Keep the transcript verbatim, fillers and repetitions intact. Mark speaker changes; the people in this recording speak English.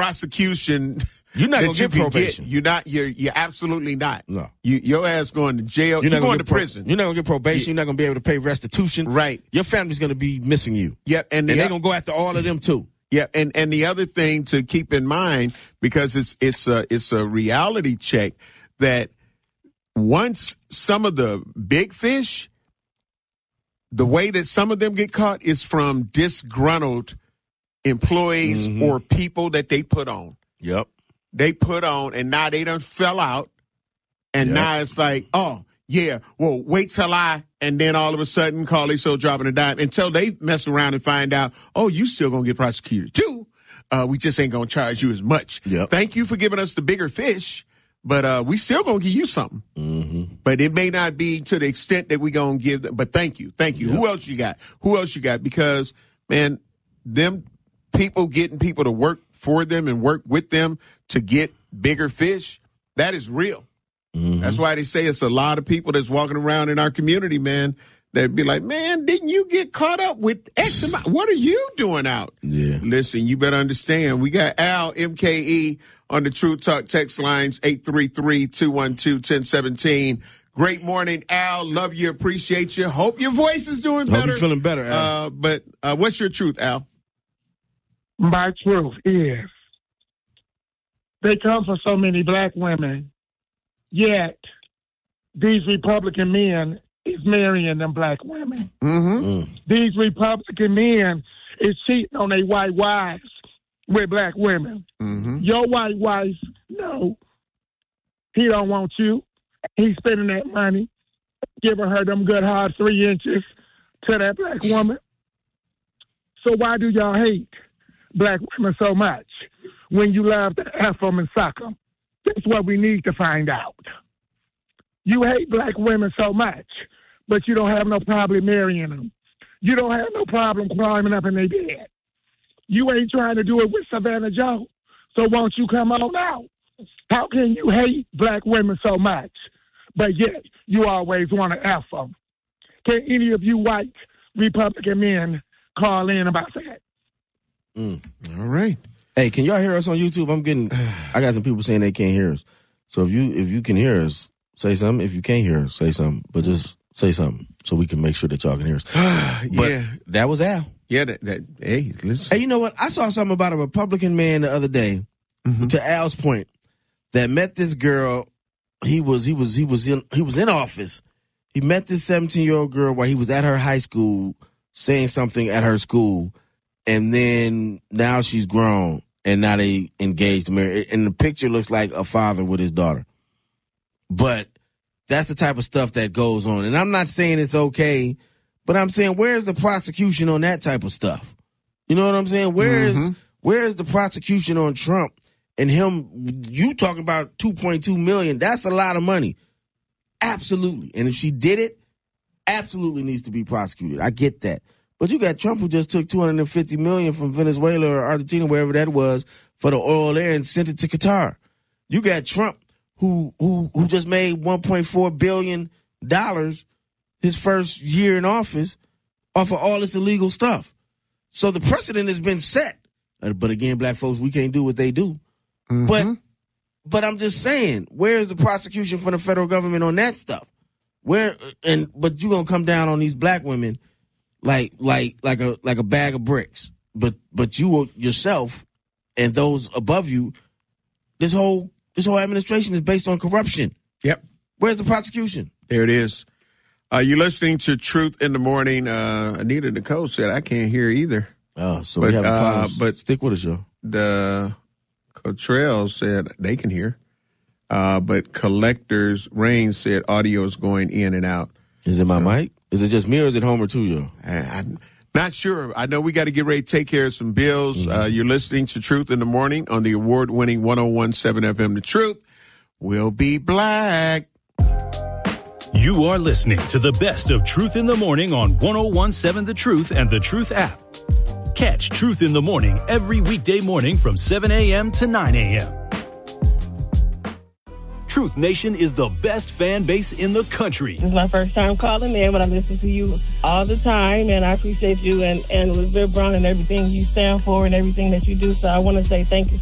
Speaker 1: prosecution.
Speaker 2: You're not going to
Speaker 1: you
Speaker 2: get probation.
Speaker 1: Get. You're not. You're. You're absolutely not.
Speaker 2: No.
Speaker 1: You. Your ass going to jail. You're, you're going to
Speaker 2: pro-
Speaker 1: prison.
Speaker 2: You're not going to get probation. You're not going to be able to pay restitution.
Speaker 1: Right.
Speaker 2: Your family's going to be missing you.
Speaker 1: Yep. And, the,
Speaker 2: and they're going to go after all of them too.
Speaker 1: Yeah. And and the other thing to keep in mind, because it's it's a it's a reality check, that once some of the big fish, the way that some of them get caught is from disgruntled employees mm-hmm. or people that they put on.
Speaker 2: Yep.
Speaker 1: They put on, and now they done fell out, and yep. now it's like, oh, yeah, well, wait till I, and then all of a sudden, Carly so dropping a dime, until they mess around and find out, oh, you still going to get prosecuted too. Uh, we just ain't going to charge you as much.
Speaker 2: Yep.
Speaker 1: Thank you for giving us the bigger fish, but uh, we still going to give you something.
Speaker 2: Mm-hmm.
Speaker 1: But it may not be to the extent that we going to give them, but thank you. Thank you. Yep. Who else you got? Who else you got? Because, man, them people getting people to work for them and work with them to get bigger fish, that is real. Mm-hmm. That's why they say it's a lot of people that's walking around in our community, man, that'd be like, man, didn't you get caught up with X amount? What are you doing out?
Speaker 2: Yeah.
Speaker 1: Listen, you better understand. We got Al, M K E, on the True Talk text lines, eight three three, two one two, one zero one seven. Great morning, Al. Love you, appreciate you. Hope your voice is doing better.
Speaker 2: Hope you're feeling better, Al.
Speaker 1: Uh, but uh, what's your truth, Al?
Speaker 3: My truth is, they come for so many black women, yet these Republican men is marrying them black women.
Speaker 1: Mm-hmm. Mm.
Speaker 3: These Republican men is cheating on their white wives with black women.
Speaker 1: Mm-hmm.
Speaker 3: Your white wife, no, he don't want you. He's spending that money, giving her them good hard three inches to that black woman. So why do y'all hate black women so much when you love to F them and suck them? That's what we need to find out. You hate black women so much, but you don't have no problem marrying them. You don't have no problem climbing up in their bed. You ain't trying to do it with Savannah Joe, so won't you come on out? How can you hate black women so much, but yet you always want to F them? Can any of you white Republican men call in about that?
Speaker 2: Mm.
Speaker 1: All right.
Speaker 2: Hey, can y'all hear us on YouTube? I'm getting, I got some people saying they can't hear us. So if you if you can hear us, say something. If you can't hear us, say something. But just say something so we can make sure that y'all can hear us. But
Speaker 1: yeah,
Speaker 2: that was Al.
Speaker 1: Yeah, that, that hey, listen.
Speaker 2: Hey, you know what? I saw something about a Republican man the other day, mm-hmm. to Al's point, that met this girl. He was he was he was in he was in office. He met this seventeen-year-old girl while he was at her high school saying something at her school. And then now she's grown, and now they engaged, married. And the picture looks like a father with his daughter. But that's the type of stuff that goes on. And I'm not saying it's okay, but I'm saying, where's the prosecution on that type of stuff? You know what I'm saying? Where is mm-hmm. where is the prosecution on Trump and him? You talking about two point two million dollars. That's a lot of money. Absolutely. And if she did it, absolutely needs to be prosecuted. I get that. But you got Trump, who just took two hundred fifty million dollars from Venezuela or Argentina, wherever that was, for the oil there and sent it to Qatar. You got Trump, who who who just made one point four billion dollars his first year in office off of all this illegal stuff. So the precedent has been set. But again, black folks, we can't do what they do.
Speaker 1: Mm-hmm.
Speaker 2: But but I'm just saying, where's the prosecution from the federal government on that stuff? Where and but you're gonna come down on these black women like like like a like a bag of bricks. But but you yourself and those above you, this whole this whole administration is based on corruption.
Speaker 1: Yep.
Speaker 2: Where's the prosecution?
Speaker 1: There it is. Uh, you're listening to Truth in the Morning. Uh, Anita Nicole said, I can't hear either.
Speaker 2: Oh, so
Speaker 1: but,
Speaker 2: we have a
Speaker 1: uh, but
Speaker 2: stick with us, y'all.
Speaker 1: The Cottrell said they can hear. Uh, but Collectors Rain said audio is going in and out.
Speaker 2: Is it my uh, mic? Is it just me or is it Homer too, y'all?
Speaker 1: I, I'm not sure. I know we got to get ready to take care of some bills. Mm-hmm. Uh, you're listening to Truth in the Morning on the award-winning one oh one point seven F M. The Truth will be black.
Speaker 4: You are listening to the best of Truth in the Morning on one oh one point seven The Truth and The Truth app. Catch Truth in the Morning every weekday morning from seven a.m. to nine a.m. Truth Nation is the best fan base in the country.
Speaker 5: This is my first time calling in, but I listen to you all the time, and I appreciate you and, and Elizabeth Brown and everything you stand for and everything that you do. So I want to say thank you